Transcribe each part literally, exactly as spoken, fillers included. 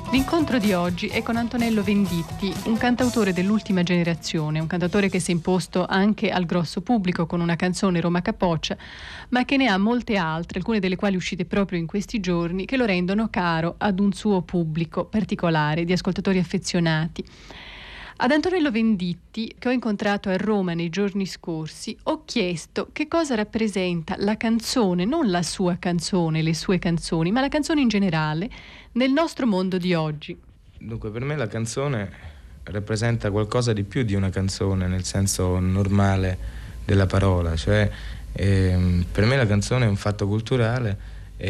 L'incontro di oggi è con Antonello Venditti, un cantautore dell'ultima generazione, un cantautore che si è imposto anche al grosso pubblico con una canzone, Roma Capoccia, ma che ne ha molte altre, alcune delle quali uscite proprio in questi giorni, che lo rendono caro ad un suo pubblico particolare di ascoltatori affezionati. Ad Antonello Venditti, che ho incontrato a Roma nei giorni scorsi, ho chiesto che cosa rappresenta la canzone, non la sua canzone, le sue canzoni, ma la canzone in generale, nel nostro mondo di oggi. Dunque, per me la canzone rappresenta qualcosa di più di una canzone, nel senso normale della parola. Cioè, ehm, per me la canzone è un fatto culturale,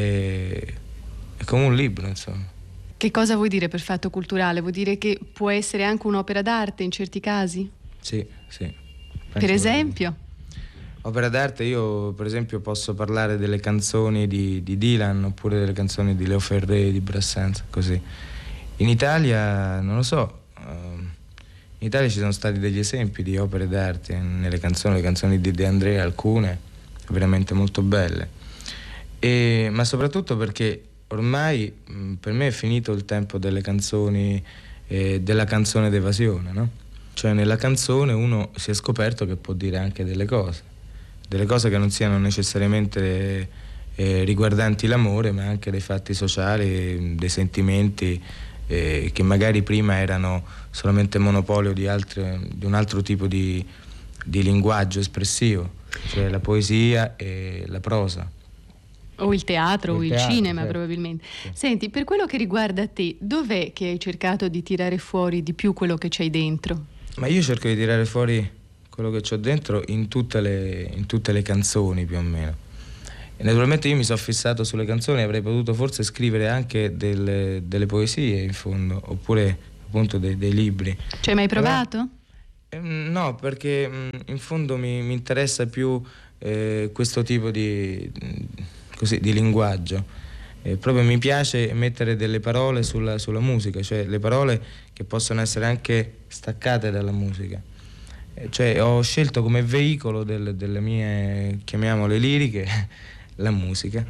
è, è come un libro, insomma. Che cosa vuoi dire per fatto culturale? Vuol dire che può essere anche un'opera d'arte in certi casi? Sì, sì. Per esempio? Opera d'arte, io per esempio posso parlare delle canzoni di, di Dylan, oppure delle canzoni di Leo Ferré, di Brassens, così. In Italia, non lo so, in Italia ci sono stati degli esempi di opere d'arte nelle canzoni, le canzoni di De André, alcune veramente molto belle. E, ma soprattutto perché ormai mh, per me è finito il tempo delle canzoni, eh, della canzone d'evasione, no? Cioè nella canzone uno si è scoperto che può dire anche delle cose, delle cose che non siano necessariamente eh, riguardanti l'amore, ma anche dei fatti sociali, dei sentimenti eh, che magari prima erano solamente monopolio di, altre, di un altro tipo di, di linguaggio espressivo, cioè la poesia e la prosa. O il teatro o il, o il teatro, cinema, certo. Probabilmente. Sì. Senti, per quello che riguarda te, dov'è che hai cercato di tirare fuori di più quello che c'hai dentro? Ma io cerco di tirare fuori quello che c'ho dentro in tutte le, in tutte le canzoni, più o meno. E naturalmente io mi sono fissato sulle canzoni, avrei potuto forse scrivere anche delle, delle poesie, in fondo, oppure appunto dei, dei libri. Ci hai mai provato? Però, eh, no, perché mh, in fondo mi, mi interessa più eh, questo tipo di... così, di linguaggio. Eh, proprio mi piace mettere delle parole sulla, sulla musica, cioè le parole che possono essere anche staccate dalla musica. Eh, cioè ho scelto come veicolo del, delle mie, chiamiamole liriche, la musica.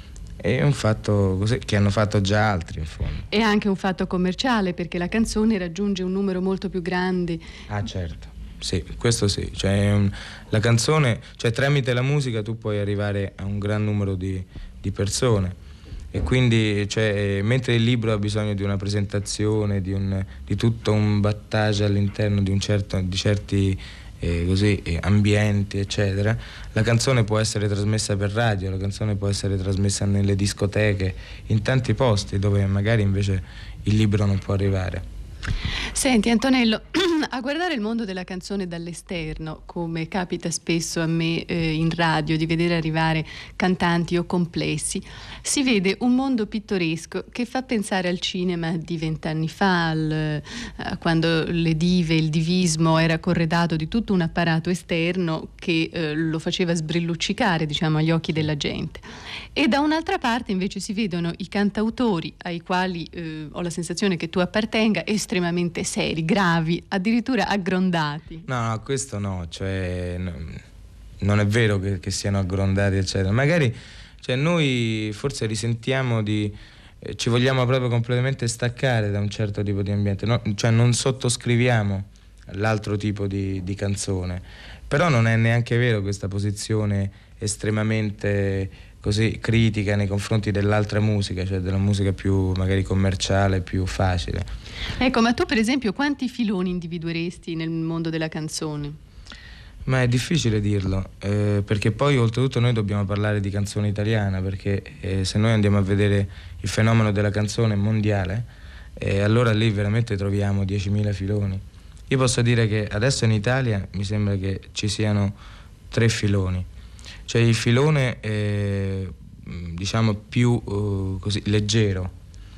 È un fatto così che hanno fatto già altri, in fondo. È anche un fatto commerciale, perché la canzone raggiunge un numero molto più grande. Ah, certo. Sì, questo sì, cioè, um, la canzone, cioè tramite la musica tu puoi arrivare a un gran numero di, di persone, e quindi cioè, mentre il libro ha bisogno di una presentazione, di, un, di tutto un battage all'interno di, un certo, di certi eh, così, eh, ambienti, eccetera, la canzone può essere trasmessa per radio, la canzone può essere trasmessa nelle discoteche, in tanti posti dove magari invece il libro non può arrivare. Senti Antonello, a guardare il mondo della canzone dall'esterno, come capita spesso a me eh, in radio di vedere arrivare cantanti o complessi, si vede un mondo pittoresco che fa pensare al cinema di vent'anni fa, al, eh, quando le dive, il divismo era corredato di tutto un apparato esterno che eh, lo faceva sbrilluccicare, diciamo, agli occhi della gente. E da un'altra parte invece si vedono i cantautori ai quali eh, ho la sensazione che tu appartenga, estremamente seri, gravi, addirittura aggrondati. No, no, questo no, cioè n- non è vero che, che siano aggrondati, eccetera. Magari cioè, noi forse risentiamo di... Eh, ci vogliamo proprio completamente staccare da un certo tipo di ambiente, no? Cioè non sottoscriviamo l'altro tipo di, di canzone. Però non è neanche vero questa posizione estremamente così critica nei confronti dell'altra musica, cioè della musica più magari commerciale, più facile. Ecco, ma tu per esempio quanti filoni individueresti nel mondo della canzone? Ma è difficile dirlo, eh, perché poi oltretutto noi dobbiamo parlare di canzone italiana, perché eh, se noi andiamo a vedere il fenomeno della canzone mondiale, eh, allora lì veramente troviamo diecimila filoni. Io posso dire che adesso in Italia mi sembra che ci siano tre filoni. Cioè il filone eh, diciamo più uh, così leggero,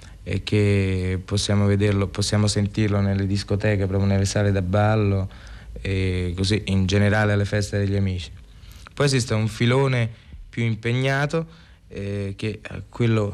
e che possiamo vederlo, possiamo sentirlo nelle discoteche, proprio nelle sale da ballo, e così in generale alle feste degli amici. Poi esiste un filone più impegnato, eh, che è quello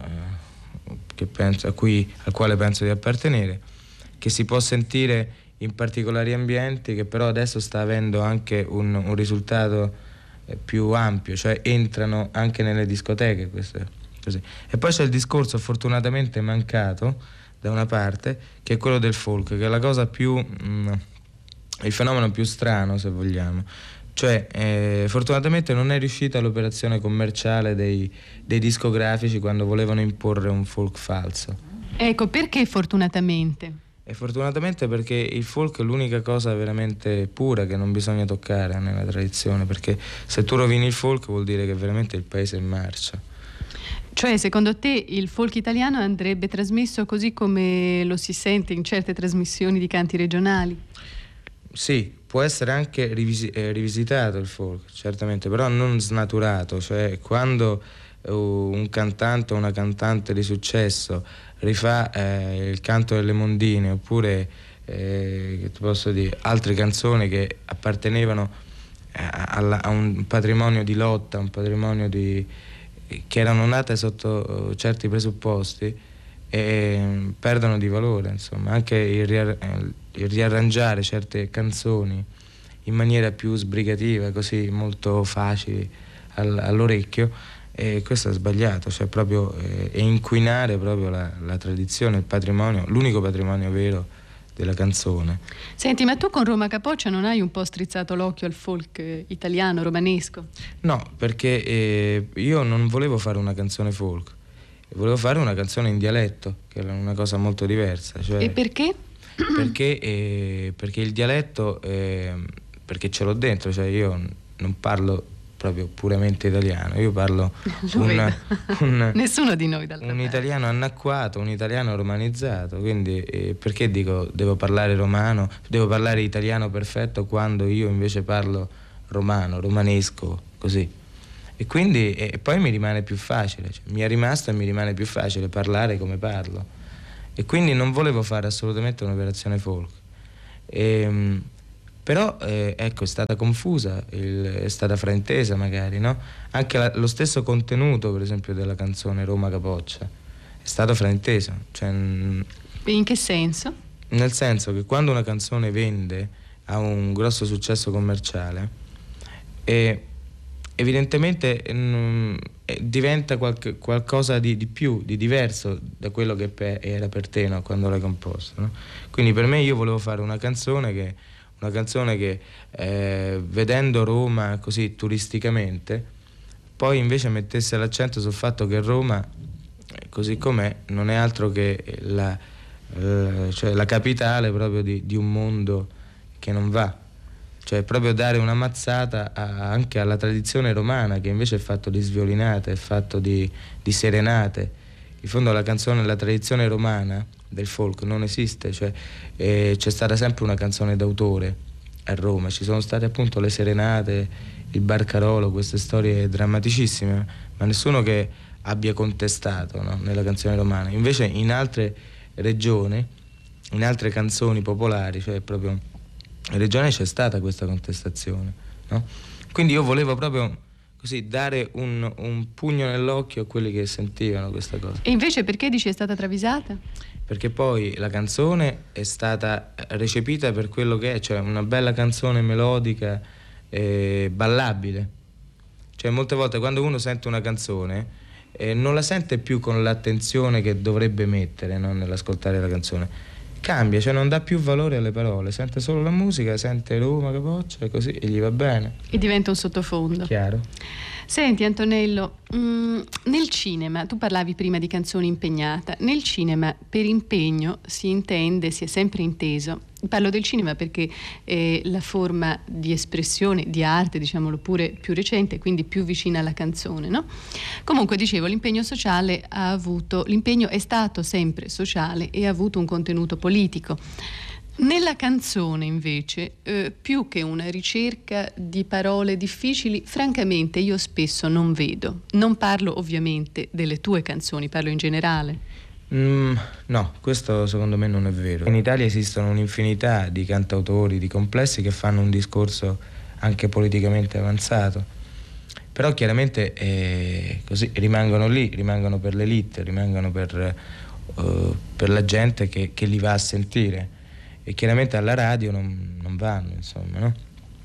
eh, che penso, a cui, al quale penso di appartenere, che si può sentire in particolari ambienti, che però adesso sta avendo anche un, un risultato più ampio, cioè entrano anche nelle discoteche, questo è così. E poi c'è il discorso fortunatamente mancato da una parte, che è quello del folk, che è la cosa più mh, il fenomeno più strano, se vogliamo. Cioè, eh, fortunatamente non è riuscita l'operazione commerciale dei, dei discografici quando volevano imporre un folk falso. Ecco, perché fortunatamente? E fortunatamente perché il folk è l'unica cosa veramente pura che non bisogna toccare nella tradizione, perché se tu rovini il folk vuol dire che veramente il paese è in marcia. Cioè, secondo te il folk italiano andrebbe trasmesso così come lo si sente in certe trasmissioni di canti regionali? Sì, può essere anche rivisi- eh, rivisitato il folk, certamente, però non snaturato. Cioè, quando uh, un cantante o una cantante di successo rifà eh, il canto delle mondine, oppure eh, che ti posso dire, altre canzoni che appartenevano a, a, a un patrimonio di lotta, un patrimonio di che erano nate sotto certi presupposti e perdono di valore, insomma. Anche il, ria- il riarrangiare certe canzoni in maniera più sbrigativa, così molto facili al- all'orecchio, e questo è sbagliato, cioè proprio eh, è inquinare proprio la, la tradizione, il patrimonio, l'unico patrimonio vero della canzone. Senti, ma tu con Roma Capoccia non hai un po' strizzato l'occhio al folk eh, italiano, romanesco? No, perché eh, io non volevo fare una canzone folk, volevo fare una canzone in dialetto, che era una cosa molto diversa. Cioè, e perché? Perché, eh, perché il dialetto, eh, perché ce l'ho dentro, cioè io non parlo proprio puramente italiano, io parlo un, un, nessuno di noi d'altra un parte. Italiano annacquato, un italiano romanizzato, quindi eh, perché dico devo parlare romano, devo parlare italiano perfetto quando io invece parlo romano, romanesco, così. E quindi e poi mi rimane più facile, cioè, mi è rimasto e mi rimane più facile parlare come parlo. E quindi non volevo fare assolutamente un'operazione folk. E, però eh, ecco, è stata confusa, il, è stata fraintesa magari, no? Anche la, lo stesso contenuto, per esempio, della canzone Roma Capoccia è stato frainteso. Cioè, in che senso? Nel senso che quando una canzone vende, ha un grosso successo commerciale, e evidentemente mh, diventa qualche, qualcosa di, di più, di diverso da quello che pe- era per te, no? Quando l'hai composto, no? Quindi per me io volevo fare una canzone che, una canzone che eh, vedendo Roma così turisticamente, poi invece mettesse l'accento sul fatto che Roma, così com'è, non è altro che la, eh, cioè la capitale proprio di, di un mondo che non va. Cioè proprio dare una mazzata a, anche alla tradizione romana, che invece è fatto di sviolinate, è fatto di, di serenate. In fondo la canzone, la tradizione romana del folk non esiste, cioè eh, c'è stata sempre una canzone d'autore a Roma, ci sono state appunto le serenate, il barcarolo, queste storie drammaticissime, ma nessuno che abbia contestato, no, nella canzone romana. Invece in altre regioni, in altre canzoni popolari, cioè proprio in regione c'è stata questa contestazione, no? Quindi io volevo proprio così dare un, un pugno nell'occhio a quelli che sentivano questa cosa. E invece perché dici è stata travisata? Perché poi la canzone è stata recepita per quello che è, cioè una bella canzone melodica e ballabile. Cioè molte volte quando uno sente una canzone eh, non la sente più con l'attenzione che dovrebbe mettere, no, nell'ascoltare la canzone. Cambia, cioè non dà più valore alle parole, sente solo la musica, sente Roma Capoccia e così, e gli va bene. E diventa un sottofondo. Chiaro. Senti Antonello, mh, nel cinema, tu parlavi prima di canzoni impegnata, nel cinema per impegno si intende, si è sempre inteso, parlo del cinema perché è la forma di espressione, di arte, diciamolo pure, più recente, quindi più vicina alla canzone, no? Comunque dicevo, l'impegno sociale ha avuto, l'impegno è stato sempre sociale e ha avuto un contenuto politico. Nella canzone invece, eh, più che una ricerca di parole difficili, francamente io spesso non vedo. Non parlo ovviamente delle tue canzoni, parlo in generale. Mm, no, questo secondo me non è vero. In Italia esistono un'infinità di cantautori, di complessi che fanno un discorso anche politicamente avanzato, però chiaramente eh, così rimangono lì, rimangono per l'elite, rimangono per, uh, per la gente che, che li va a sentire. E chiaramente alla radio non, non vanno, insomma, no?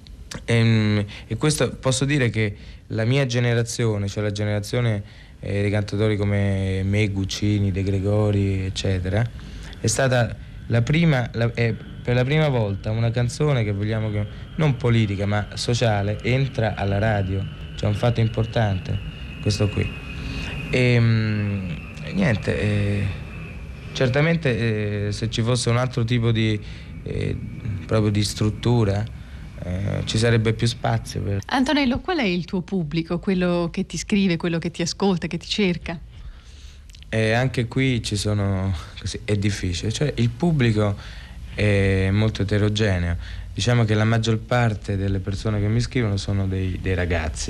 E, e questo posso dire che la mia generazione, cioè la generazione eh, dei cantatori come me, Guccini, De Gregori, eccetera, È stata la prima, la, è per la prima volta una canzone che vogliamo che non politica ma sociale entra alla radio, cioè un fatto importante questo qui. E mh, niente, eh, certamente eh, se ci fosse un altro tipo di eh, proprio di struttura eh, ci sarebbe più spazio per... Antonello, qual è il tuo pubblico, quello che ti scrive, quello che ti ascolta, che ti cerca? E anche qui ci sono, così, è difficile, cioè il pubblico è molto eterogeneo, diciamo che la maggior parte delle persone che mi scrivono sono dei, dei ragazzi,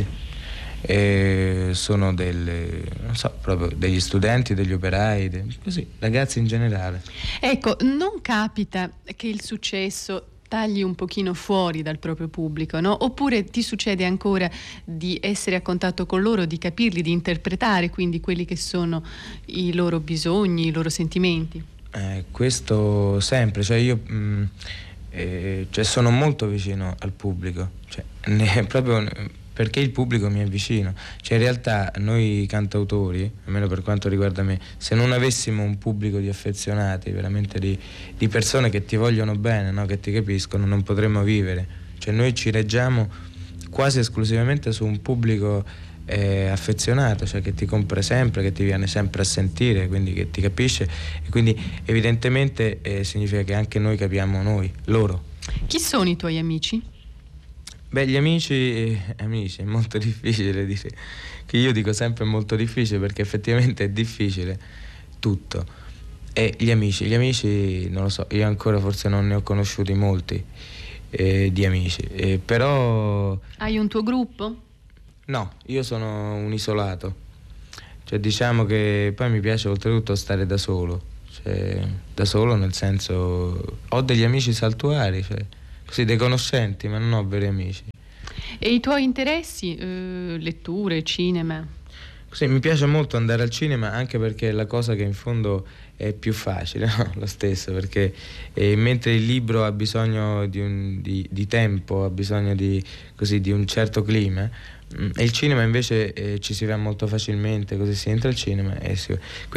e sono delle, non so, proprio degli studenti, degli operai, de, così, ragazzi in generale. Ecco, non capita che il successo tagli un pochino fuori dal proprio pubblico, no? Oppure ti succede ancora di essere a contatto con loro, di capirli, di interpretare quindi quelli che sono i loro bisogni, i loro sentimenti? Eh, questo sempre, cioè io mh, eh, cioè sono molto vicino al pubblico, cioè, ne, proprio perché il pubblico mi è vicino, cioè in realtà noi cantautori, almeno per quanto riguarda me, se non avessimo un pubblico di affezionati, veramente di, di persone che ti vogliono bene, no? Che ti capiscono, non potremmo vivere, cioè noi ci reggiamo quasi esclusivamente su un pubblico eh, affezionato, cioè che ti compra sempre, che ti viene sempre a sentire, quindi che ti capisce, e quindi evidentemente eh, significa che anche noi capiamo noi, loro. Chi sono i tuoi amici? Beh, gli amici, eh, amici, è molto difficile dire, che io dico sempre molto difficile perché effettivamente è difficile tutto. E gli amici, gli amici non lo so, io ancora forse non ne ho conosciuti molti eh, di amici, eh, però... Hai un tuo gruppo? No, io sono un isolato, cioè diciamo che poi mi piace oltretutto stare da solo, cioè da solo nel senso ho degli amici saltuari, cioè così dei conoscenti, ma non ho veri amici. E i tuoi interessi? Eh, letture, cinema? Così mi piace molto andare al cinema anche perché è la cosa che in fondo è più facile, no? Lo stesso, perché eh, mentre il libro ha bisogno di, un, di, di tempo, ha bisogno di, così, di un certo clima, e il cinema invece eh, ci si va molto facilmente, così si entra al cinema e si...